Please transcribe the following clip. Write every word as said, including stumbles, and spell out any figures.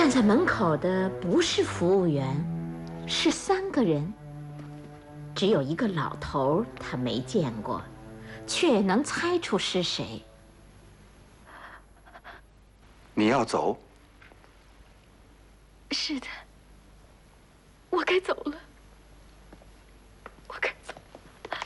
站在门口的不是服务员，是三个人。只有一个老头他没见过，却能猜出是谁。 你要走？ 是的，我该走了。